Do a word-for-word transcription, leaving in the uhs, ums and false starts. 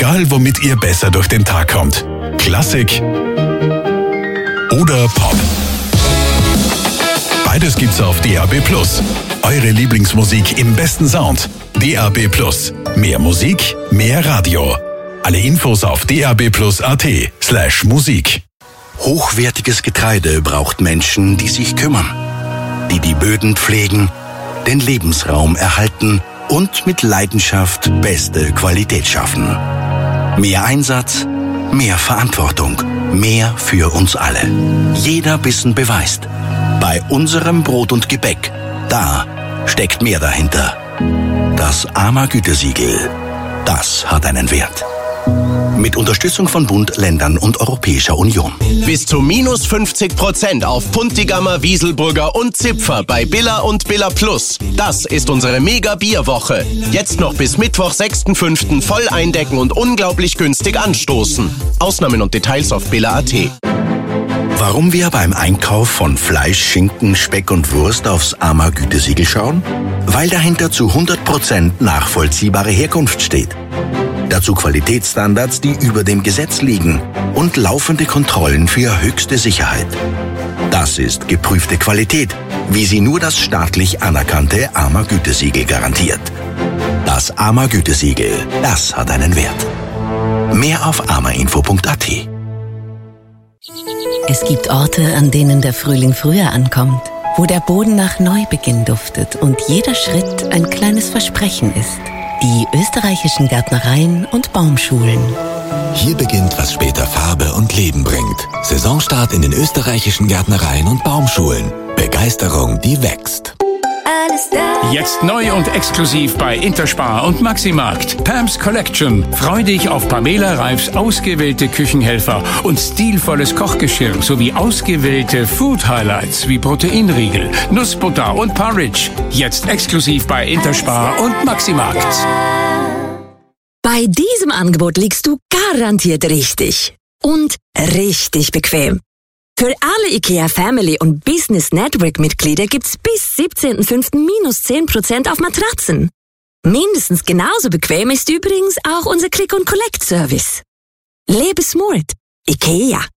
Egal, womit ihr besser durch den Tag kommt. Klassik oder Pop. Beides gibt's auf D A B plus. Eure Lieblingsmusik im besten Sound. D A B plus. Mehr Musik, mehr Radio. Alle Infos auf dab+at slash Musik. Hochwertiges Getreide braucht Menschen, die sich kümmern. Die die Böden pflegen, den Lebensraum erhalten und mit Leidenschaft beste Qualität schaffen. Mehr Einsatz, mehr Verantwortung, mehr für uns alle. Jeder Bissen beweist. Bei unserem Brot und Gebäck, da steckt mehr dahinter. Das A M A-Gütesiegel, das hat einen Wert. Mit Unterstützung von Bund, Ländern und Europäischer Union. Bis zu minus fünfzig Prozent auf Puntigammer, Wieselburger und Zipfer bei Billa und Billa Plus. Das ist unsere Mega-Bierwoche. Jetzt noch bis Mittwoch, sechsten fünften voll eindecken und unglaublich günstig anstoßen. Ausnahmen und Details auf billa punkt at. Warum wir beim Einkauf von Fleisch, Schinken, Speck und Wurst aufs A M A-Gütesiegel schauen? Weil dahinter zu hundert Prozent nachvollziehbare Herkunft steht. Dazu Qualitätsstandards, die über dem Gesetz liegen und laufende Kontrollen für höchste Sicherheit. Das ist geprüfte Qualität, wie sie nur das staatlich anerkannte A M A-Gütesiegel garantiert. Das A M A-Gütesiegel, das hat einen Wert. Mehr auf amainfo punkt at. Es gibt Orte, an denen der Frühling früher ankommt, wo der Boden nach Neubeginn duftet und jeder Schritt ein kleines Versprechen ist. Die österreichischen Gärtnereien und Baumschulen. Hier beginnt, was später Farbe und Leben bringt. Saisonstart in den österreichischen Gärtnereien und Baumschulen. Begeisterung, die wächst. Alles da. Jetzt neu und exklusiv bei Interspar und Maximarkt. Pam's Collection. Freu dich auf Pamela Reifs ausgewählte Küchenhelfer und stilvolles Kochgeschirr sowie ausgewählte Food Highlights wie Proteinriegel, Nussbutter und Porridge. Jetzt exklusiv bei Interspar und Maximarkt. Bei diesem Angebot liegst du garantiert richtig. Und richtig bequem. Für alle IKEA Family und Business Network Mitglieder gibt's bis siebzehnten fünften minus zehn Prozent auf Matratzen. Mindestens genauso bequem ist übrigens auch unser Click-and-Collect-Service. Lebe smart. IKEA.